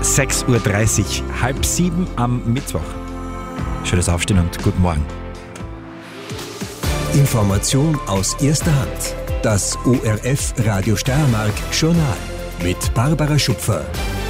6.30 Uhr, 6:30 am Mittwoch. Schönes Aufstehen und guten Morgen. Information aus erster Hand. Das ORF Radio Steiermark Journal mit Barbara Schupfer.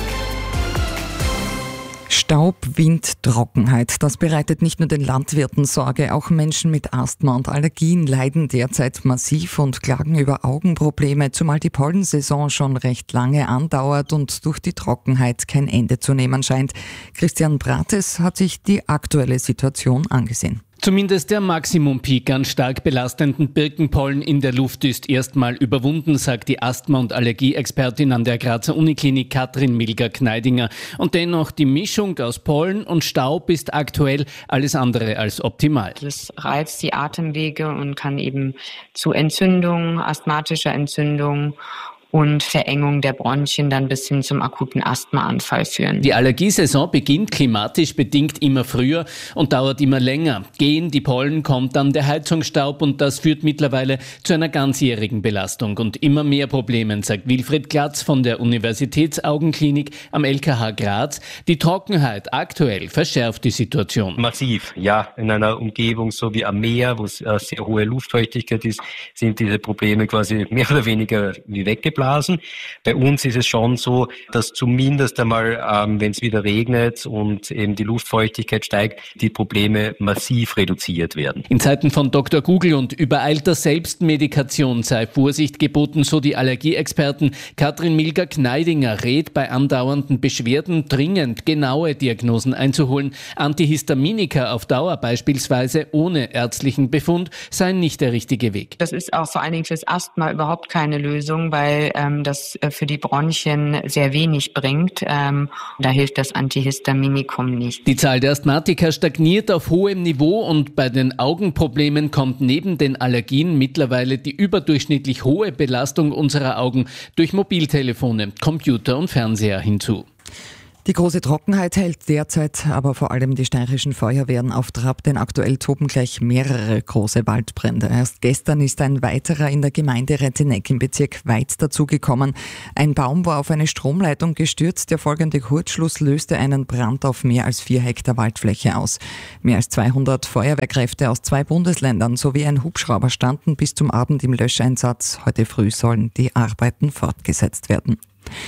Staub, Wind, Trockenheit, das bereitet nicht nur den Landwirten Sorge, auch Menschen mit Asthma und Allergien leiden derzeit massiv und klagen über Augenprobleme, zumal die Pollensaison schon recht lange andauert und durch die Trockenheit kein Ende zu nehmen scheint. Christian Brates hat sich die aktuelle Situation angesehen. Zumindest der Maximum-Peak an stark belastenden Birkenpollen in der Luft ist erstmal überwunden, sagt die Asthma- und Allergieexpertin an der Grazer Uniklinik Katrin Milger-Gneidinger. Und dennoch, die Mischung aus Pollen und Staub ist aktuell alles andere als optimal. Das reizt die Atemwege und kann eben zu Entzündungen, asthmatischer Entzündung und Verengung der Bronchien dann bis hin zum akuten Asthmaanfall führen. Die Allergiesaison beginnt klimatisch bedingt immer früher und dauert immer länger. Gehen die Pollen, kommt dann der Heizungsstaub und das führt mittlerweile zu einer ganzjährigen Belastung und immer mehr Problemen, sagt Wilfried Glatz von der Universitätsaugenklinik am LKH Graz. Die Trockenheit aktuell verschärft die Situation. Massiv, ja. In einer Umgebung so wie am Meer, wo es sehr hohe Luftfeuchtigkeit ist, sind diese Probleme quasi mehr oder weniger wie weggeblasen. Bei uns ist es schon so, dass zumindest einmal, wenn es wieder regnet und eben die Luftfeuchtigkeit steigt, die Probleme massiv reduziert werden. In Zeiten von Dr. Google und übereilter Selbstmedikation sei Vorsicht geboten, so die Allergieexperten. Katrin Milger-Gneidinger rät bei andauernden Beschwerden dringend genaue Diagnosen einzuholen. Antihistaminika auf Dauer beispielsweise ohne ärztlichen Befund seien nicht der richtige Weg. Das ist auch vor allen Dingen fürs Asthma überhaupt keine Lösung, weil das für die Bronchien sehr wenig bringt. Da hilft das Antihistaminikum nicht. Die Zahl der Asthmatiker stagniert auf hohem Niveau und bei den Augenproblemen kommt neben den Allergien mittlerweile die überdurchschnittlich hohe Belastung unserer Augen durch Mobiltelefone, Computer und Fernseher hinzu. Die große Trockenheit hält derzeit aber vor allem die steirischen Feuerwehren auf Trab, denn aktuell toben gleich mehrere große Waldbrände. Erst gestern ist ein weiterer in der Gemeinde Retteneck im Bezirk Weiz dazugekommen. Ein Baum war auf eine Stromleitung gestürzt. Der folgende Kurzschluss löste einen Brand auf mehr als 4 Hektar Waldfläche aus. Mehr als 200 Feuerwehrkräfte aus 2 Bundesländern sowie ein Hubschrauber standen bis zum Abend im Löscheinsatz. Heute früh sollen die Arbeiten fortgesetzt werden.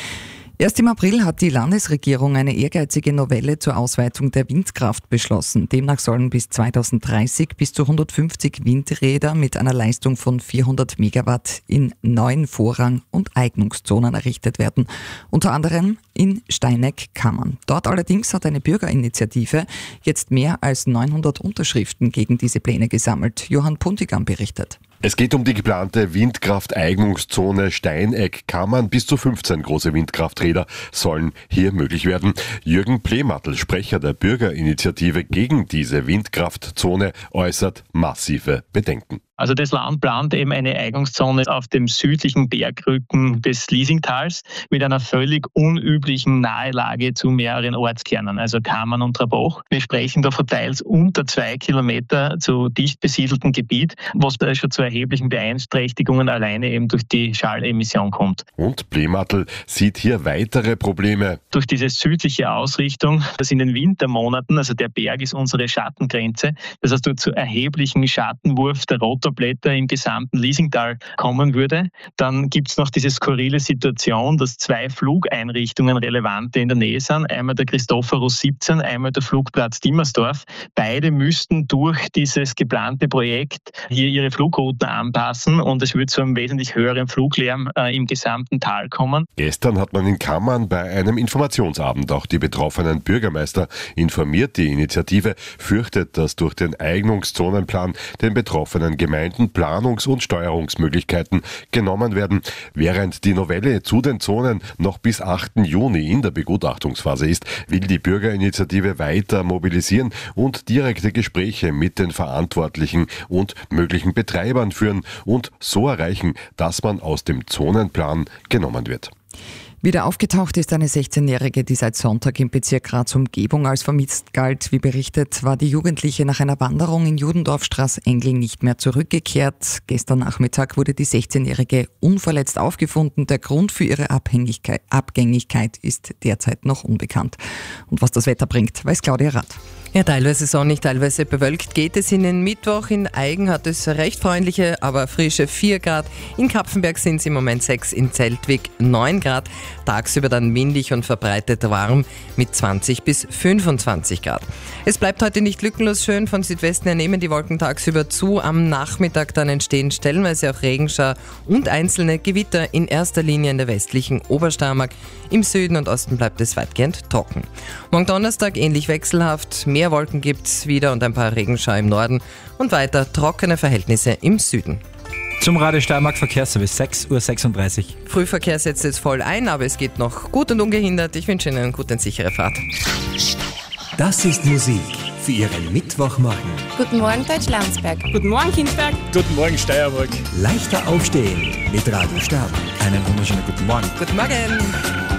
Erst im April hat die Landesregierung eine ehrgeizige Novelle zur Ausweitung der Windkraft beschlossen. Demnach sollen bis 2030 bis zu 150 Windräder mit einer Leistung von 400 Megawatt in 9 Vorrang- und Eignungszonen errichtet werden. Unter anderem in Steineck-Kammern. Dort allerdings hat eine Bürgerinitiative jetzt mehr als 900 Unterschriften gegen diese Pläne gesammelt. Johann Puntigam berichtet. Es geht um die geplante Windkrafteignungszone Steineck-Kammern. Bis zu 15 große Windkrafträder sollen hier möglich werden. Jürgen Plematl, Sprecher der Bürgerinitiative gegen diese Windkraftzone, äußert massive Bedenken. Also das Land plant eben eine Eignungszone auf dem südlichen Bergrücken des Liesingtals mit einer völlig unüblichen Nahelage zu mehreren Ortskernen, also Kammern und Trabach. Wir sprechen da von teils unter 2 Kilometer zu dicht besiedeltem Gebiet, was da schon zu erheblichen Beeinträchtigungen alleine eben durch die Schallemission kommt. Und Plematl sieht hier weitere Probleme. Durch diese südliche Ausrichtung, das in den Wintermonaten, also der Berg ist unsere Schattengrenze, das heißt, zu erheblichen Schattenwurf der Rotorblätter im gesamten Liesingtal kommen würde. Dann gibt es noch diese skurrile Situation, dass 2 Flugeinrichtungen relevante in der Nähe sind. Einmal der Christophorus 17, einmal der Flugplatz Dimmersdorf. Beide müssten durch dieses geplante Projekt hier ihre Flugrouten anpassen und es würde zu einem wesentlich höheren Fluglärm im gesamten Tal kommen. Gestern hat man in Kammern bei einem Informationsabend auch die betroffenen Bürgermeister informiert. Die Initiative fürchtet, dass durch den Eignungszonenplan den betroffenen Gemeinden Planungs- und Steuerungsmöglichkeiten genommen werden. Während die Novelle zu den Zonen noch bis 8. Juni in der Begutachtungsphase ist, will die Bürgerinitiative weiter mobilisieren und direkte Gespräche mit den Verantwortlichen und möglichen Betreibern führen und so erreichen, dass man aus dem Zonenplan genommen wird. Wieder aufgetaucht ist eine 16-Jährige, die seit Sonntag im Bezirk Graz Umgebung als vermisst galt. Wie berichtet, war die Jugendliche nach einer Wanderung in Judendorfstraße-Engling nicht mehr zurückgekehrt. Gestern Nachmittag wurde die 16-Jährige unverletzt aufgefunden. Der Grund für ihre Abgängigkeit ist derzeit noch unbekannt. Und was das Wetter bringt, weiß Claudia Rath. Ja, teilweise sonnig, teilweise bewölkt geht es in den Mittwoch. In Aigen hat es recht freundliche, aber frische 4 Grad. In Kapfenberg sind es im Moment 6, in Zeltwig 9 Grad. Tagsüber dann windig und verbreitet warm mit 20 bis 25 Grad. Es bleibt heute nicht lückenlos schön. Von Südwesten her nehmen die Wolken tagsüber zu. Am Nachmittag dann entstehen stellenweise auch Regenschauer und einzelne Gewitter in erster Linie in der westlichen Obersteiermark. Im Süden und Osten bleibt es weitgehend trocken. Morgen Donnerstag ähnlich wechselhaft. Mehr Wolken gibt es wieder und ein paar Regenschauer im Norden und weiter trockene Verhältnisse im Süden. Zum Radio Steiermark Verkehrsservice, 6:36 Uhr. Frühverkehr setzt jetzt voll ein, aber es geht noch gut und ungehindert. Ich wünsche Ihnen eine gute und sichere Fahrt. Das ist Musik für Ihren Mittwochmorgen. Guten Morgen Deutschlandsberg. Guten Morgen Kindberg. Guten Morgen Steiermark. Leichter aufstehen mit Radio Steiermark. Einen wunderschönen guten Morgen. Guten Morgen.